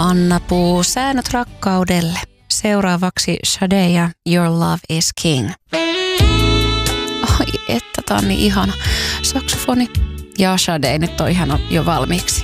Anna Puu, Säännöt rakkaudelle. Seuraavaksi Sade ja Your Love is King. Ai että, tää on niin ihana. Saksofoni ja Sade nyt on ihan jo valmiiksi.